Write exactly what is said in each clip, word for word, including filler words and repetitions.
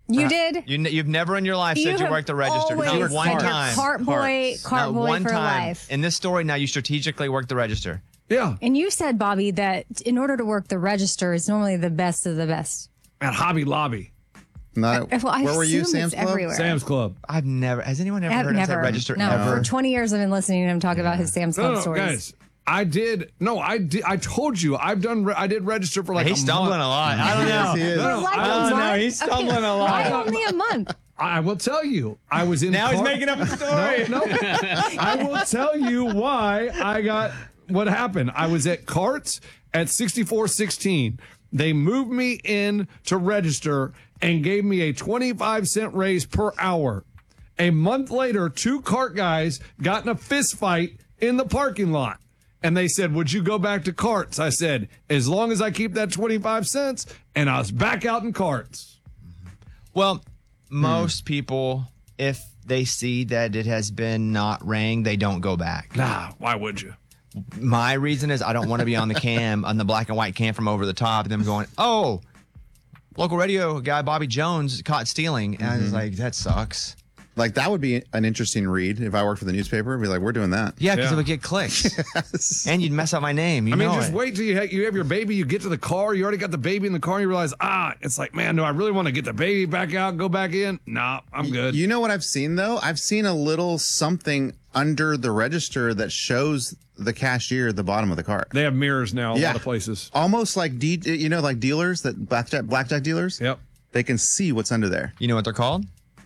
You did? You, n- you've never in your life You said you have worked the register. Not always one said you're time. cart boy, cart Not boy one for time. life. In this story, now you strategically work the register. Yeah. And you said, Bobby, that in order to work the register, it's normally the best of the best. At Hobby Lobby. Not, Well, I where were you, assume Sam's it's Club? everywhere. Sam's Club. I've never. Has anyone ever I've heard never. of that register no, ever? for twenty years I've been listening to him talk about his Sam's Club No, no, stories. guys. I did. No, I did. I told you. I've done. Re- I did register for like He's a stumbling month. a lot. I don't Yes, know. he is. No, no, Like I a don't know. month? He's stumbling Okay, a lot. Why only a month? I will tell you. I was in. Now he's car- making up a story. No, no. I will tell you why I got what happened. I was at Carts at sixty-four sixteen. They moved me in to register and gave me a twenty-five cent raise per hour. A month later, two cart guys got in a fist fight in the parking lot. And they said, would you go back to Carts? I said, as long as I keep that twenty-five cents. And I was back out in Carts. Well, most people, if they see that it has been not rang, they don't go back. Nah, why would you? My reason is I don't want to be on the cam, on the black and white cam from over the top, and them going, oh, local radio guy Bobby Jones caught stealing. And I was like, that sucks. Like, that would be an interesting read if I worked for the newspaper. I'd be like, we're doing that. Yeah, because Yeah. it would get clicks. And you'd mess up my name. You I mean, know just it. wait till you have, you have your baby, you get to the car, you already got the baby in the car, and you realize, ah, it's like, man, do I really want to get the baby back out, go back in? Nah, I'm good. You know what I've seen, though? I've seen a little something under the register that shows the cashier at the bottom of the cart. They have mirrors now a Yeah. lot of places. Almost like, de- you know, like dealers, that blackjack, blackjack dealers? Yep. They can see what's under there. You know what they're called?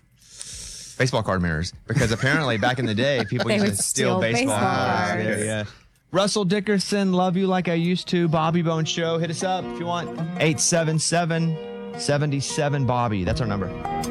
Baseball card mirrors. Because apparently back in the day, people They used to would steal, steal baseball, baseball cards. cards. Yeah, yeah. Russell Dickerson, love you like I used to. Bobby Bone Show. Hit us up if you want. eight seven seven, seven seven, Bobby. That's our number.